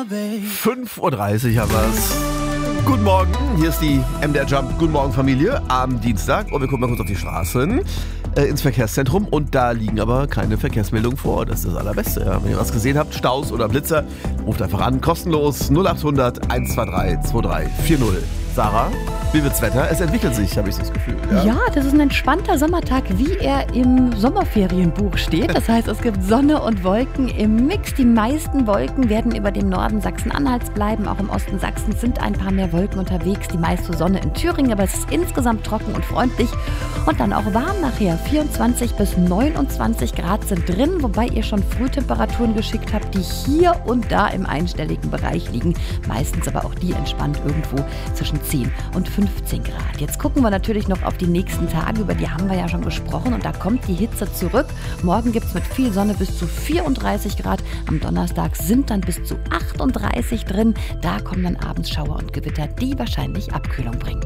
5:30 Uhr haben wir's. Guten Morgen, hier ist die MDR Jump Guten Morgen Familie am Dienstag. Und wir gucken mal kurz auf die Straßen, ins Verkehrszentrum. Und da liegen aber keine Verkehrsmeldungen vor. Das ist das Allerbeste. Ja. Wenn ihr was gesehen habt, Staus oder Blitzer, ruft einfach an. Kostenlos 0800 123 2340. Sarah, wie wird's Wetter? Es entwickelt sich, habe ich das Gefühl. Ja, das ist ein entspannter Sommertag, wie er im Sommerferienbuch steht. Das heißt, es gibt Sonne und Wolken im Mix. Die meisten Wolken werden über dem Norden Sachsen-Anhalts bleiben. Auch im Osten Sachsens sind ein paar mehr Wolken unterwegs. Die meiste Sonne in Thüringen, aber es ist insgesamt trocken und freundlich. Und dann auch warm nachher. 24 bis 29 Grad sind drin, wobei ihr schon Frühtemperaturen geschickt habt, die hier und da im einstelligen Bereich liegen. Meistens aber auch die entspannt irgendwo zwischen 10 und 15 Grad. Jetzt gucken wir natürlich noch auf die nächsten Tage, über die haben wir ja schon gesprochen und da kommt die Hitze zurück. Morgen gibt es mit viel Sonne bis zu 34 Grad. Am Donnerstag sind dann bis zu 38 drin. Da kommen dann abends Schauer und Gewitter, die wahrscheinlich Abkühlung bringen.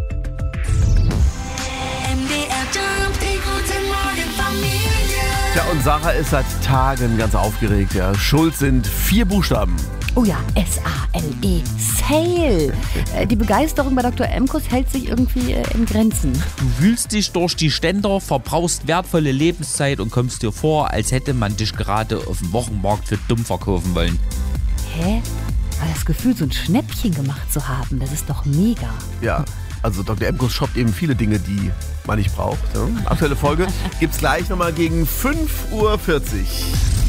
Ja, und Sarah ist seit Tagen ganz aufgeregt. Ja. Schuld sind 4 Buchstaben. Oh ja, S-A-L-E, Sale. Die Begeisterung bei Dr. Emkus hält sich irgendwie in Grenzen. Du wühlst dich durch die Ständer, verbrauchst wertvolle Lebenszeit und kommst dir vor, als hätte man dich gerade auf dem Wochenmarkt für dumm verkaufen wollen. Hä? Aber das Gefühl, so ein Schnäppchen gemacht zu haben, das ist doch mega. Ja, also Dr. Emkus shoppt eben viele Dinge, die man nicht braucht. Ja. Aktuelle Folge gibt's gleich nochmal gegen 5:40 Uhr.